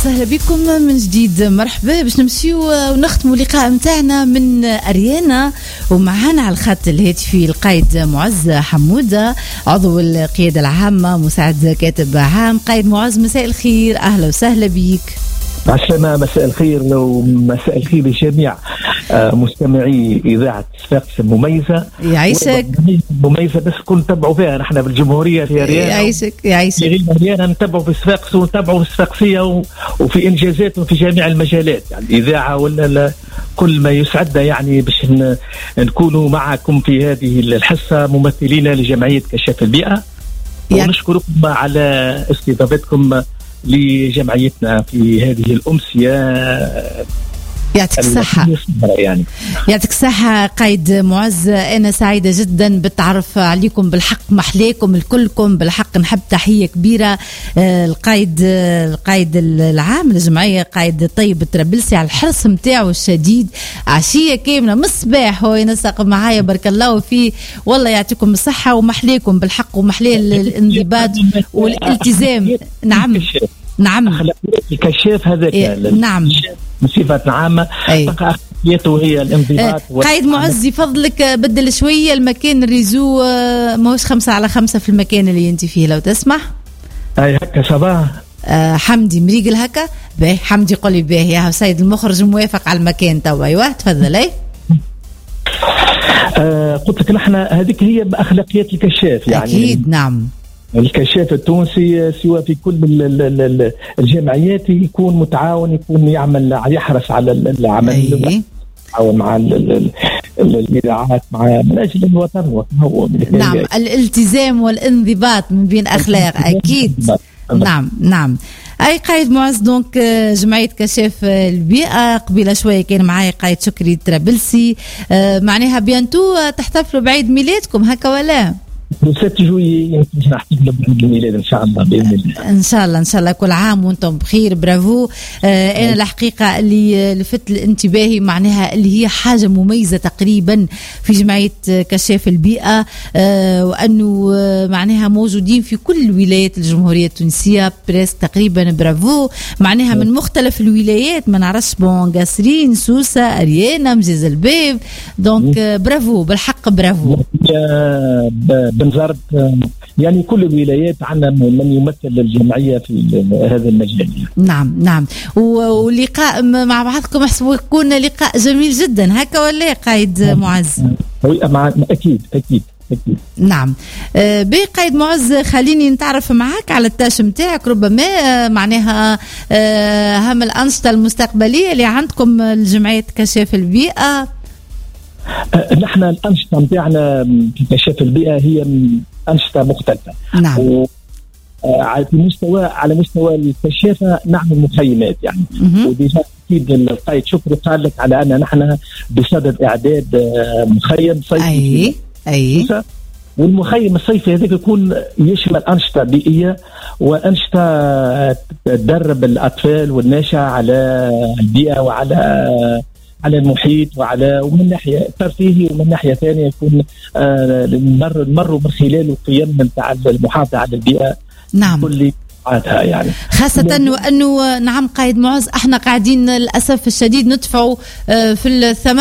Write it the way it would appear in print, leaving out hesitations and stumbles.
سهلا بكم من جديد. مرحبا. باش نمشيو ونختموا اللقاء متاعنا من أريانا، ومعانا على الخط الهاتفي القائد معز حمودة، عضو القيادة العامة، مساعد كاتب عام. قائد معز، مساء الخير، أهلا وسهلا بيك. عسلامة، مساء الخير ومساء الخير لجميع مستمعي إذاعة صفاقس المميزة. يعيشك. مميزة بس كل تبعوا فيها نحن بالجمهورية في أريانا. يعيشك يعيشك. في أريانا نتبعوا في صفاقس ونتبعوا في الصفاقسية وفي إنجازاتهم في جميع المجالات، يعني الإذاعة ولا كل ما يسعدنا يعني باش نكونوا معكم في هذه الحصة ممثلين لجمعية كشاف البيئة، ونشكركم على استضافتكم لجمعيتنا في هذه الأمسية. يعطيك الصحة. يعني يعطيك الصحة قائد معز، أنا سعيدة جدا بالتعرف عليكم بالحق، محليكم الكلكم بالحق. نحب تحية كبيرة القائد العام للجمعية قائد طيب الترابلسي على الحرص متاعه الشديد. عشية كاملة من الصباح هو ينسق معايا، بارك الله فيه، والله يعطيكم الصحة ومحليكم بالحق، ومحليه الانضباط والالتزام. نعم نعم الكشاف هذا نعم بصفة عامة أخلاقيته هي الانضباط. قائد معز فضلك بدل شوية المكان، الريزو ماهوش 5/5 في المكان اللي انت فيه لو تسمح. أي هكا صباح. حمدي مريقل هكا باهي. حمدي قولي باهي يا سيد المخرج موافق على المكان توا. ايوه تفضل. اي قلت لك نحن هذيك هي بأخلاقيات الكشاف يعني. أكيد نعم. الكشاف التونسي سواء في كل الجمعيات يكون متعاون، يكون يحرص على العمل مع الإذاعات من أجل الوطن. نعم، الالتزام والانضباط من بين أخلاق. أكيد نعم نعم. أي قائد معز، دونك جمعية كشاف البيئة. قبيلة شوية كان معايا قائد شكري الترابلسي، معناها بيانتو تحتفلوا بعيد ميلادكم هكا ولا؟ 7 جويي يمكن نحتفل بعيد الميلاد ان شاء الله باذن الله. ان شاء الله ان شاء الله كل عام وانتم بخير. برافو. انا الحقيقه اللي لفت انتباهي معناها اللي هي حاجه مميزه تقريبا في جمعيه كشاف البيئه، وانه معناها موجودين في كل الولايات الجمهوريه التونسيه بريسك تقريبا. برافو. معناها من مختلف الولايات، ما نعرفش بون قاسرين، سوسه، اريانا، مجاز الباب. دونك برافو بالحق برافو. بنزرت يعني كل الولايات عندنا من يمثل الجمعية في هذا المجال. نعم نعم. ولقاء مع بعضكم احسبوا يكون لقاء جميل جدا هكا ولا قائد معز؟ أكيد أكيد أكيد. نعم. بقائد معز، خليني نتعرف معك على التاش متاعك، ربما معناها هم الأنشطة المستقبلية اللي عندكم الجمعية كشاف البيئة. نحن الأنشطة متاعنا في كشاف البيئة هي أنشطة مختلفة. نعم. على مستوى الكشافة نعمل مخيمات يعني. وديجا أكيد القائد شكري قال لك على أن نحن بصدد إعداد مخيم صيفي. أي والمخيم الصيفي هذاك يكون يشمل أنشطة بيئية وأنشطة تدرب الأطفال والناشئة على البيئة وعلى المحيط ومن ناحية ترفيهي، ومن ناحية ثانية يكون نمر من خلاله قيم نتاع المحافظة على البيئة. نعم. كل يعني خاصة أنه نعم قائد معز، احنا قاعدين للأسف الشديد ندفعوا في الثمن